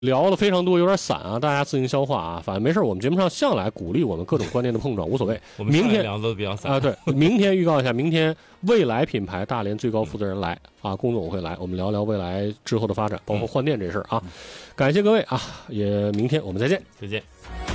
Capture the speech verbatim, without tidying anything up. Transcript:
聊的非常多，有点散啊，大家自行消化啊。反正没事，我们节目上向来鼓励我们各种观念的碰撞，无所谓。 我们明天聊的都比较散啊，对，明天预告一下，明天蔚来品牌大连最高负责人来啊，龚总会来，我们聊聊蔚来之后的发展，包括换电这事儿啊。感谢各位啊，也明天我们再见， 再见。